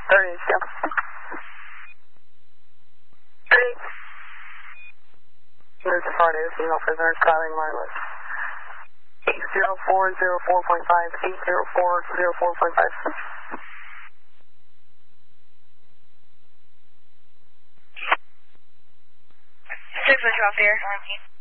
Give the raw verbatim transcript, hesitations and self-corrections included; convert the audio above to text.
thirty, yeah. thirty. There's a Friday, this is Officer Skyline Wireless. eight zero four zero four point five, eight zero four zero four point five. Six, I drop there.